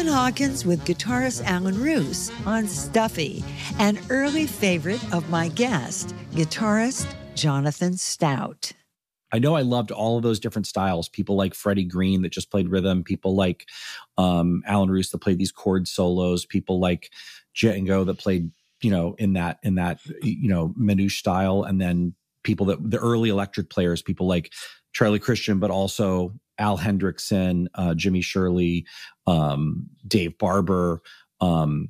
Coleman Hawkins with guitarist Alan Roos on Stuffy, an early favorite of my guest, guitarist Jonathan Stout. I know I loved all of those different styles. People like Freddie Green that just played rhythm. People like Alan Roos that played these chord solos. People like Django that played, in that manouche style. And then people the early electric players, people like Charlie Christian, but also Al Hendrickson, Jimmy Shirley, Dave Barber. So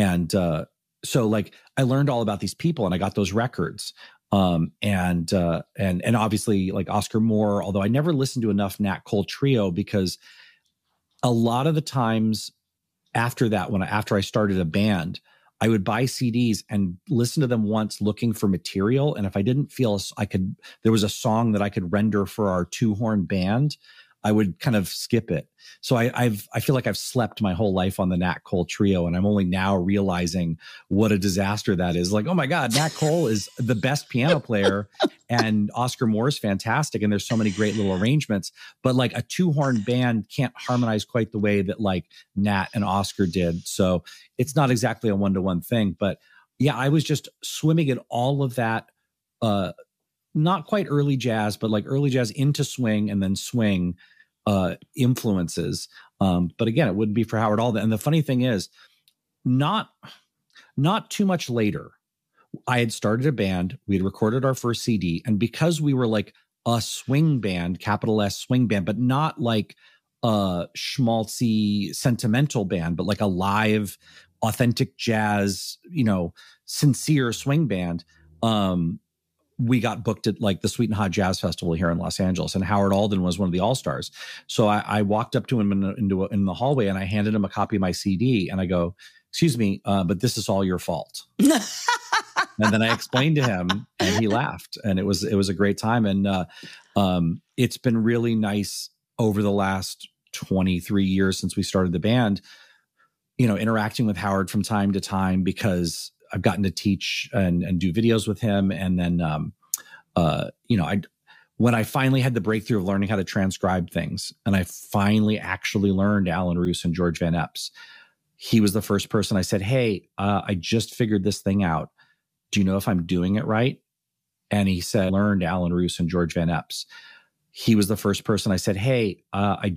I learned all about these people and I got those records. And obviously like Oscar Moore, although I never listened to enough Nat Cole Trio because a lot of the times after that, after I started a band, I would buy CDs and listen to them once looking for material. And if I didn't feel there was a song that I could render for our 2-horn band, I would kind of skip it. So I feel like I've slept my whole life on the Nat Cole Trio, and I'm only now realizing what a disaster that is. Like, oh my God, Nat Cole is the best piano player, and Oscar Moore is fantastic, and there's so many great little arrangements. But like a 2-horn band can't harmonize quite the way that like Nat and Oscar did. So it's not exactly a one-to-one thing. But yeah, I was just swimming in all of that. Not quite early jazz, but like early jazz into swing and then swing influences. But again, it wouldn't be for Howard Alden. And the funny thing is, not too much later, I had started a band. We had recorded our first CD. And because we were like a swing band, capital S swing band, but not like a schmaltzy sentimental band, but like a live, authentic jazz, sincere swing band, we got booked at like the Sweet and Hot Jazz Festival here in Los Angeles, and Howard Alden was one of the all-stars. So I walked up to him in the hallway and I handed him a copy of my CD and I go, "Excuse me, but this is all your fault." And then I explained to him and he laughed, and it was a great time. And it's been really nice over the last 23 years since we started the band, interacting with Howard from time to time because I've gotten to teach and do videos with him. And then, when I finally had the breakthrough of learning how to transcribe things, and I finally actually learned Alan Roos and George Van Eps, he was the first person I said, "Hey, I just figured this thing out. Do you know if I'm doing it right?" And he said, "Learned Alan Roos and George Van Eps." He was the first person I said, "Hey, I